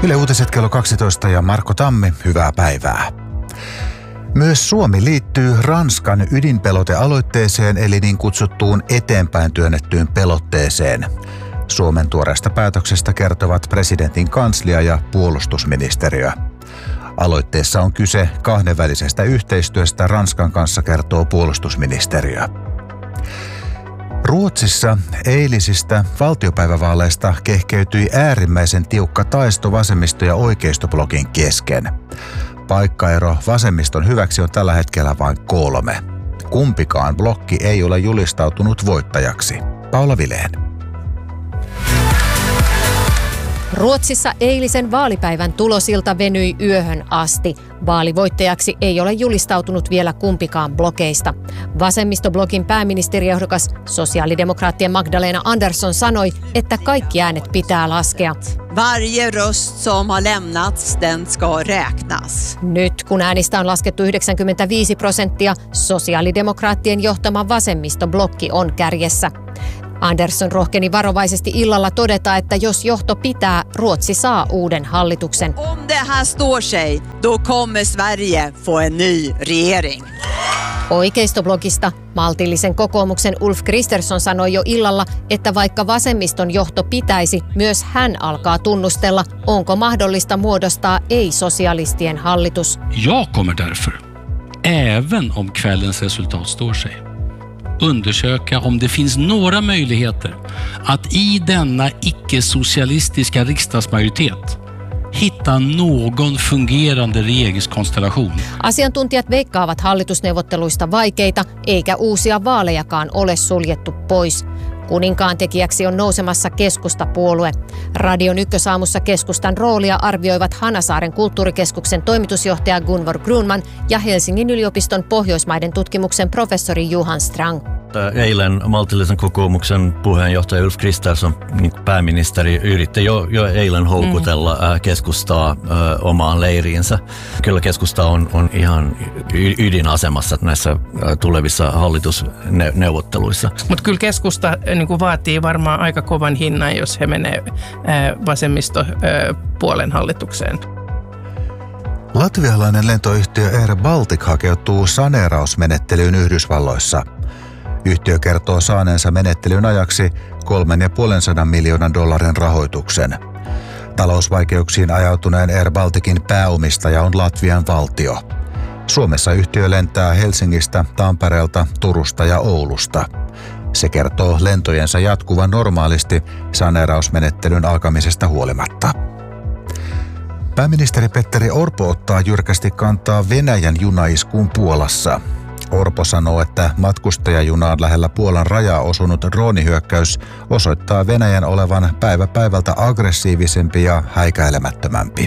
Yle Uutiset kello 12 ja Marko Tammi, hyvää päivää. Myös Suomi liittyy Ranskan ydinpelotealoitteeseen eli niin kutsuttuun eteenpäin työnnettyyn pelotteeseen. Suomen tuoreesta päätöksestä kertovat presidentin kanslia ja puolustusministeriö. Aloitteessa on kyse kahdenvälisestä yhteistyöstä Ranskan kanssa, kertoo puolustusministeriö. Ruotsissa eilisistä valtiopäivävaaleista kehkeytyi äärimmäisen tiukka taisto vasemmisto- ja oikeistoblokin kesken. Paikkaero vasemmiston hyväksi on tällä hetkellä vain 3. Kumpikaan blokki ei ole julistautunut voittajaksi. Paula Vileen. Ruotsissa eilisen vaalipäivän tulosilta venyi yöhön asti. Vaalivoittajaksi ei ole julistautunut vielä kumpikaan blokeista. Vasemmistoblogin pääministeriehdokas sosiaalidemokraattien Magdalena Andersson sanoi, että kaikki äänet pitää laskea. Varje röst som har lämnats, den ska räknas. Nyt kun äänistä on laskettu 95%, sosiaalidemokraattien johtama vasemmistoblokki on kärjessä. Andersson rohkeni varovaisesti illalla todeta, että jos johto pitää, Ruotsi saa uuden hallituksen. Om det här står sig, då kommer Sverige få en ny regering. Oikeistoblogista maltillisen kokoomuksen Ulf Kristersson sanoi jo illalla, että vaikka vasemmiston johto pitäisi, myös hän alkaa tunnustella, onko mahdollista muodostaa ei-sosialistien hallitus. Jag kommer därför, även om kvällens resultat står sig, undersöka om det finns några möjligheter att i denna icke-socialistiska riksdagsmajoritet hitta någon fungerande regeringskonstellation. Asiantuntijat veikkaavat hallitusneuvotteluista vaikeita, eikä uusia vaalejakaan ole suljettu pois. Kuninkaan tekijäksi on nousemassa keskustapuolue. Radion ykkösaamussa keskustan roolia arvioivat Hanasaaren kulttuurikeskuksen toimitusjohtaja Gunvor Grunman ja Helsingin yliopiston Pohjoismaiden tutkimuksen professori Johan Strang. Eilen maltillisen kokoomuksen puheenjohtaja Ulf Kristersson, pääministeri, yritti jo eilen houkutella keskustaa omaan leiriinsä. Kyllä keskusta on ihan ydinasemassa näissä tulevissa hallitusneuvotteluissa. Mutta kyllä keskusta vaatii varmaan aika kovan hinnan, jos he menee vasemmistopuolen hallitukseen. Latvialainen lentoyhtiö Air Baltic hakeutuu saneerausmenettelyyn Yhdysvalloissa. Yhtiö kertoo saaneensa menettelyn ajaksi $350 miljoonan rahoituksen. Talousvaikeuksiin ajautuneen Air Balticin pääomistaja on Latvian valtio. Suomessa yhtiö lentää Helsingistä, Tampereelta, Turusta ja Oulusta. Se kertoo lentojensa jatkuvan normaalisti saneerausmenettelyn alkamisesta huolimatta. Pääministeri Petteri Orpo ottaa jyrkästi kantaa Venäjän junaiskuun Puolassa. Orpo sanoo, että matkustajajunaan lähellä Puolan rajaa osunut droonihyökkäys osoittaa Venäjän olevan päivä päivältä aggressiivisempi ja häikäilemättömämpi.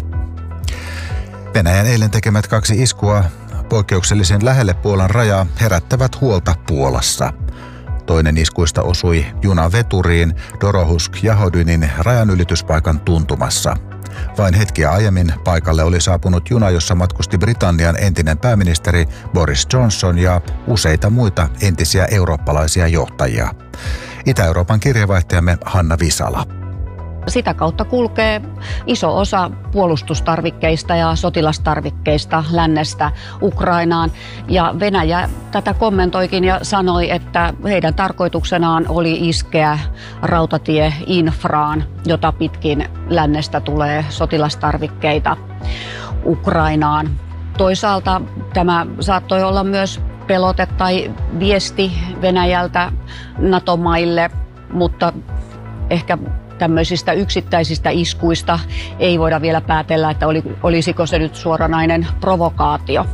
Venäjän eilen tekemät 2 iskua poikkeuksellisen lähelle Puolan rajaa herättävät huolta Puolassa. Toinen iskuista osui junaveturiin Dorohusk-Jahodynin rajanylityspaikan tuntumassa. Vain hetkiä aiemmin paikalle oli saapunut juna, jossa matkusti Britannian entinen pääministeri Boris Johnson ja useita muita entisiä eurooppalaisia johtajia. Itä-Euroopan kirjeenvaihtajamme Hanna Visala. Sitä kautta kulkee iso osa puolustustarvikkeista ja sotilastarvikkeista lännestä Ukrainaan. Ja Venäjä tätä kommentoikin ja sanoi, että heidän tarkoituksenaan oli iskeä rautatieinfraan, jota pitkin lännestä tulee sotilastarvikkeita Ukrainaan. Toisaalta tämä saattoi olla myös pelote tai viesti Venäjältä NATO-maille, mutta ehkä tämmöisistä yksittäisistä iskuista ei voida vielä päätellä, että olisiko se nyt suoranainen provokaatio.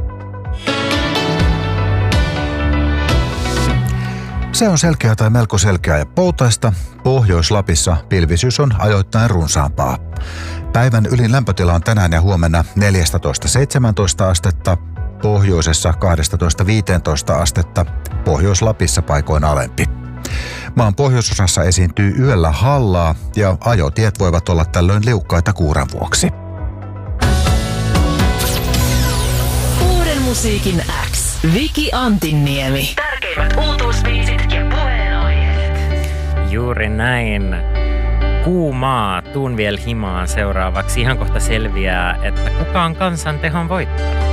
Se on selkeää tai melko selkeää ja poutaista. Pohjois-Lapissa pilvisyys on ajoittain runsaampaa. Päivän ylin lämpötila on tänään ja huomenna 14-17 astetta, pohjoisessa 12-15 astetta, Pohjois-Lapissa paikoin alempi. Maan pohjoisosassa esiintyy yöllä hallaa ja ajotiet voivat olla tällöin liukkaita kuuran vuoksi. Uuden musiikin X. Viki Antinniemi. Tärkeimmät uutuusbiisit ja puheenaiheet. Juuri näin. Kuumaa, tuun vielä himaan seuraavaksi. Ihan kohta selviää, että kuka on kansan tehon voittanut.